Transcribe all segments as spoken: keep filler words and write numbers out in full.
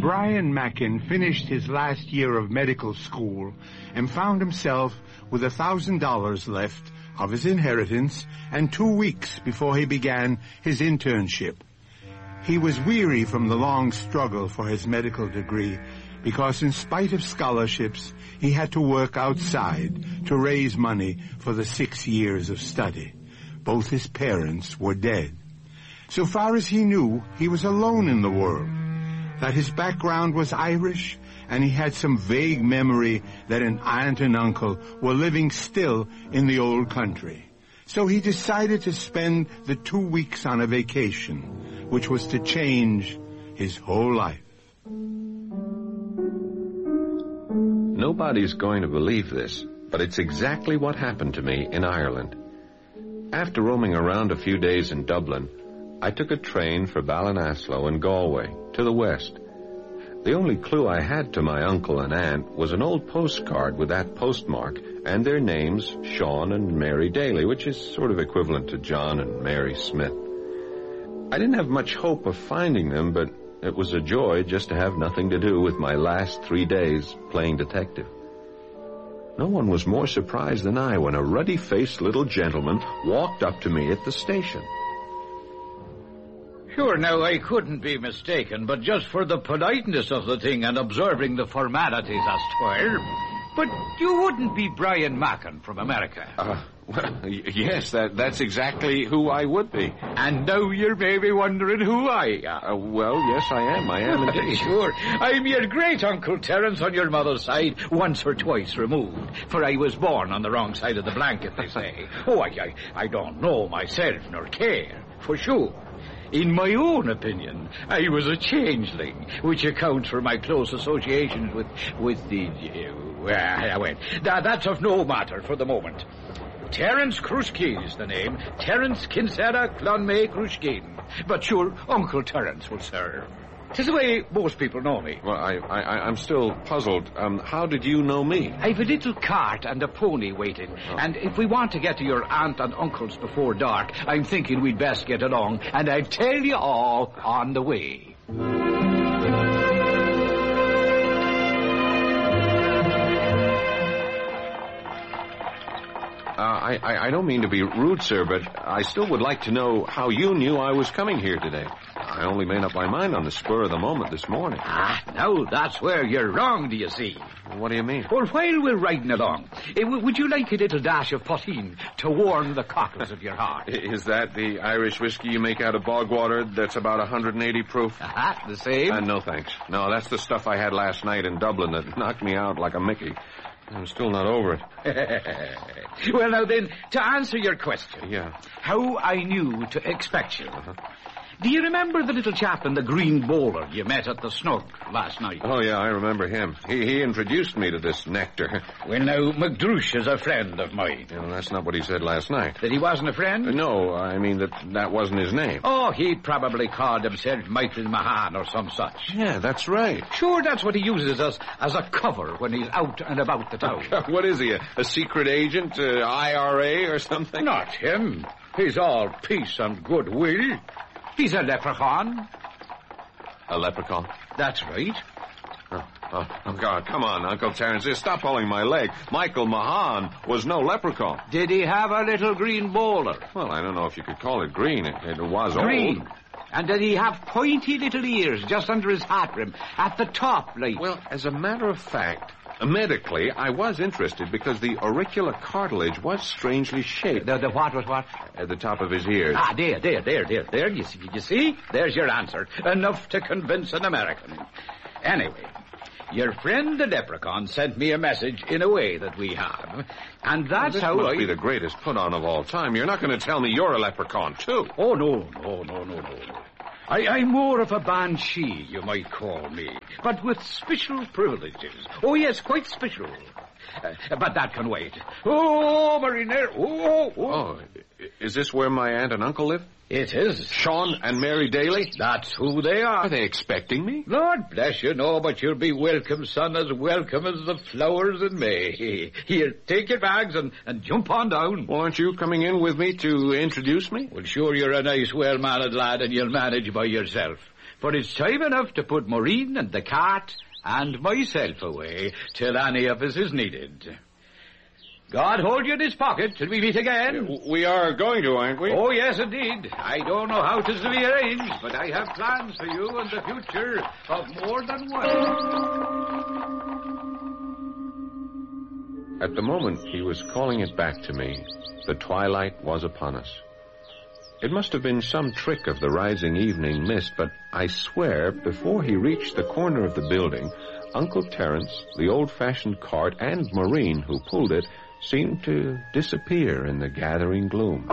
Brian Mackin finished his last year of medical school and found himself with a thousand dollars left of his inheritance and two weeks before he began his internship. He was weary from the long struggle for his medical degree because in spite of scholarships, he had to work outside to raise money for the six years of study. Both his parents were dead. So far as he knew, he was alone in the world. That his background was Irish, and he had some vague memory that an aunt and uncle were living still in the old country. So he decided to spend the two weeks on a vacation, which was to change his whole life. Nobody's going to believe this, but it's exactly what happened to me in Ireland. After roaming around a few days in Dublin, I took a train for Ballinasloe and Galway, to the west. The only clue I had to my uncle and aunt was an old postcard with that postmark and their names, Sean and Mary Daly, which is sort of equivalent to John and Mary Smith. I didn't have much hope of finding them, but it was a joy just to have nothing to do with my last three days playing detective. No one was more surprised than I when a ruddy-faced little gentleman walked up to me at the station. Sure, now, I couldn't be mistaken, but just for the politeness of the thing and observing the formalities as twere. But you wouldn't be Brian Mackin from America. Uh, well, yes, that, that's exactly who I would be. And now you're maybe wondering who I am. Uh, well, yes, I am. I am indeed. Sure. I'm your great-uncle Terence on your mother's side, once or twice removed, for I was born on the wrong side of the blanket, they say. Oh, I, I, I don't know myself nor care, for sure. In my own opinion, I was a changeling, which accounts for my close associations with, with the, uh, well, well that, that's of no matter for the moment. Terence Krushkin is the name. Terence Kinsella Clonmay Krushkin. But sure, Uncle Terence will serve. 'Tis the way most people know me. Well, I, I, I'm still puzzled. Um, how did you know me? I've a little cart and a pony waiting. Oh. And if we want to get to your aunt and uncle's before dark, I'm thinking we'd best get along. And I'll tell you all on the way. Uh, I, I, I don't mean to be rude, sir, but I still would like to know how you knew I was coming here today. I only made up my mind on the spur of the moment this morning. Ah, no, that's where you're wrong, do you see? What do you mean? Well, while we're riding along, uh, would you like a little dash of poteen to warm the cockles of your heart? Is that the Irish whiskey you make out of bog water that's about one hundred eighty proof? Ah, the same? Uh, no, thanks. No, that's the stuff I had last night in Dublin that knocked me out like a Mickey. I'm still not over it. Well, now then, to answer your question. Yeah. How I knew to expect you. Uh-huh. Do you remember the little chap in the green bowler you met at the Snug last night? Oh, yeah, I remember him. He he introduced me to this nectar. Well, now, McDrouche is a friend of mine. Yeah, well, that's not what he said last night. That he wasn't a friend? Uh, no, I mean that that wasn't his name. Oh, he probably called himself Michael Mahan or some such. Yeah, that's right. Sure, that's what he uses as, as a cover when he's out and about the town. What is he, a, a secret agent, uh, I R A or something? Not him. He's all peace and goodwill. He's a leprechaun. A leprechaun? That's right. Oh, oh, oh, God, come on, Uncle Terence. Stop pulling my leg. Michael Mahan was no leprechaun. Did he have a little green bowler? Well, I don't know if you could call it green. It, it was green. old. And did he have pointy little ears just under his hat rim, at the top, like? Well, as a matter of fact, medically, I was interested because the auricular cartilage was strangely shaped. The, the what was what? At the top of his ears. Ah, there, there, there, there, there. You see, you see? There's your answer. Enough to convince an American. Anyway, your friend the leprechaun sent me a message in a way that we have, and that's well, this how must I... be the greatest put-on of all time. You're not going to tell me you're a leprechaun, too. Oh, no, no, no, no, no. I, I'm more of a banshee, you might call me, but with special privileges. Oh, yes, quite special. Uh, but that can wait. Oh, Mariner, oh, oh. Oh, is this where my aunt and uncle live? It is. Sean and Mary Daly? That's who they are. Are they expecting me? Lord bless you, no, but you'll be welcome, son, as welcome as the flowers in May. Here, take your bags and, and jump on down. Well, aren't you coming in with me to introduce me? Well, sure, you're a nice, well-mannered lad, and you'll manage by yourself. For it's time enough to put Maureen and the cat and myself away till any of us is needed. God hold you in his pocket till we meet again. We are going to, aren't we? Oh, yes, indeed. I don't know how 'tis to be arranged, but I have plans for you and the future of more than one. At the moment he was calling it back to me, the twilight was upon us. It must have been some trick of the rising evening mist, but I swear before he reached the corner of the building, Uncle Terence, the old-fashioned cart, and Maureen, who pulled it, seemed to disappear in the gathering gloom.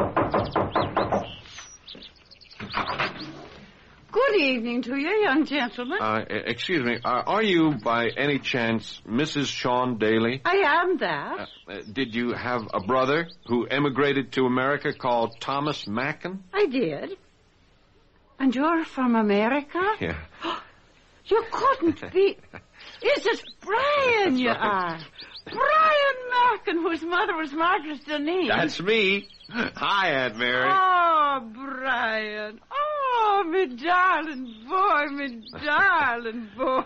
Good evening to you, young gentlemen. Uh, excuse me, uh, are you by any chance Missus Sean Daly? I am that. Uh, uh, did you have a brother who emigrated to America called Thomas Mackin? I did. And you're from America? Yeah. You couldn't be... Is it Brian you are? Brian Mackin, whose mother was Margaret Denise. That's me. Hi, Aunt Mary. Oh, Brian. Oh, me darling boy, me darling boy.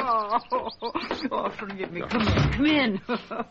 Oh, forgive me. Come in, come in.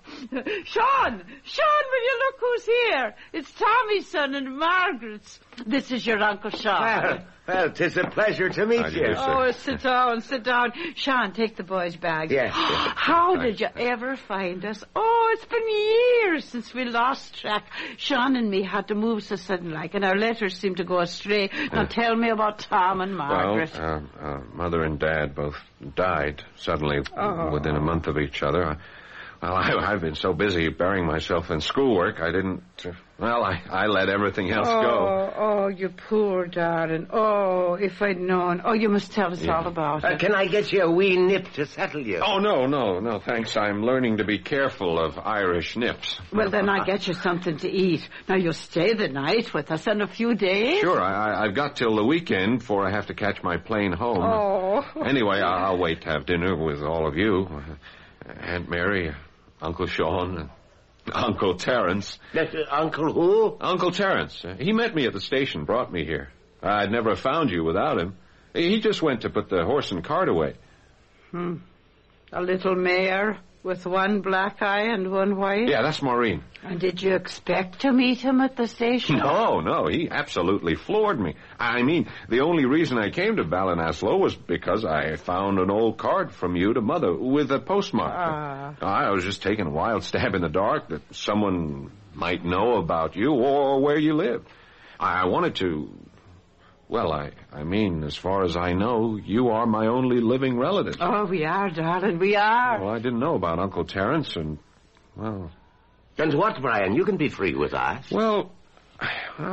Sean, Sean, will you look who's here? It's Tommy's son and Margaret's. This is your Uncle Sean. Well, well, 'tis a pleasure to meet How do you. you do, sir? Oh, sit down, sit down. Sean, take the boy's bag. Yes, yes. How did you ever find us? Oh, it's been years since we lost track. Sean and me had to move so sudden like, and our letters seemed to go astray. Now tell me about Tom and Margaret. Well, uh, uh, Mother and Dad both died suddenly Oh. within a month of each other. I, well, I, I've been so busy burying myself in schoolwork, I didn't... Uh, well, I, I let everything else oh, go. Oh, you poor darling. Oh, if I'd known. Oh, you must tell us Yeah. all about Uh, it. can I get you a wee nip to settle you? Oh, no, no, no, thanks. I'm learning to be careful of Irish nips. Well, then I'll get you something to eat. Now, you'll stay the night with us in a few days. Sure, I, I- I've got till the weekend before I have to catch my plane home. Oh. Anyway, I'll, I'll wait to have dinner with all of you. Uh, Aunt Mary, Uncle Sean, and Uncle Terence. That, uh, Uncle who? Uncle Terence. Uh, he met me at the station, brought me here. I'd never found you without him. He just went to put the horse and cart away. Hmm. A little mare with one black eye and one white? Yeah, that's Maureen. And did you expect to meet him at the station? No, no, he absolutely floored me. I mean, the only reason I came to Ballinasloe was because I found an old card from you to Mother with a postmark. Ah. I was just taking a wild stab in the dark that someone might know about you or where you live. I wanted to... Well, I, I mean, as far as I know, you are my only living relative. Oh, we are, darling, we are. Well, I didn't know about Uncle Terence, and, well... And what, Brian? You can be free with us. Well, I,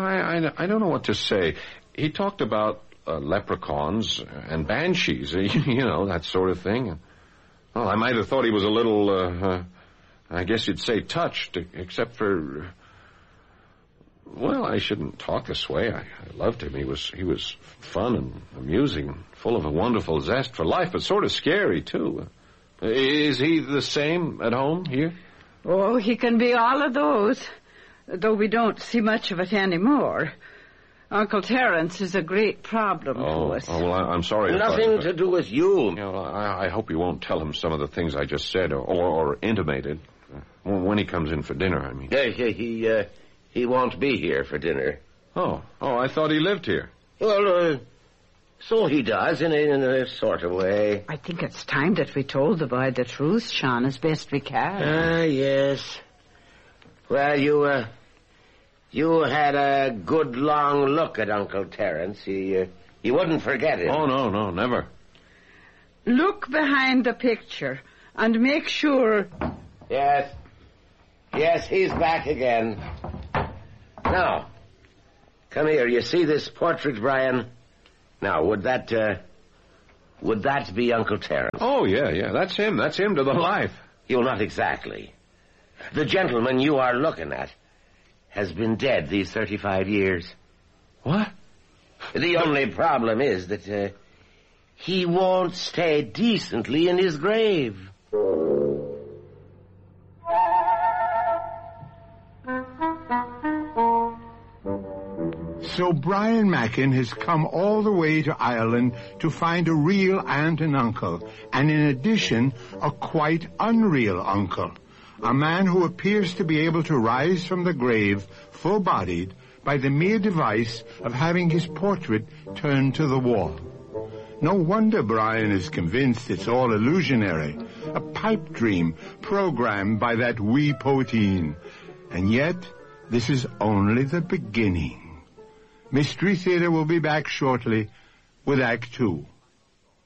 I, I don't know what to say. He talked about uh, leprechauns and banshees, you know, that sort of thing. Well, I might have thought he was a little, uh, uh, I guess you'd say touched, except for... Well, I shouldn't talk this way. I, I loved him. He was he was fun and amusing, full of a wonderful zest for life, but sort of scary, too. Uh, is he the same at home here? Oh, he can be all of those, though we don't see much of it anymore. Uncle Terence is a great problem Oh, to us. oh well, I, I'm sorry. if I- Nothing to do with you. You know, I, I hope you won't tell him some of the things I just said or, or, or intimated. Uh, when he comes in for dinner, I mean. Uh, he, he, uh, he won't be here for dinner. Oh, oh, I thought he lived here. Well, uh, so he does, in a, in a sort of way. I think it's time that we told the boy the truth, Sean, as best we can. Ah, yes. Well, you, uh, you had a good long look at Uncle Terence. He, uh, he wouldn't forget it. Oh, no, no, never. Look behind the picture and make sure... Yes. Yes, he's back again. Now, come here. You see this portrait, Brian? Now, would that, uh, would that be Uncle Terence? Oh, yeah, yeah, that's him. That's him to the life. You, not exactly. The gentleman you are looking at has been dead these thirty-five years. What? The only problem is that, uh, he won't stay decently in his grave. So Brian Mackin has come all the way to Ireland to find a real aunt and uncle, and in addition, a quite unreal uncle, a man who appears to be able to rise from the grave full-bodied by the mere device of having his portrait turned to the wall. No wonder Brian is convinced it's all illusionary, a pipe dream programmed by that wee poteen. And yet, this is only the beginning. Mystery Theater will be back shortly with Act Two.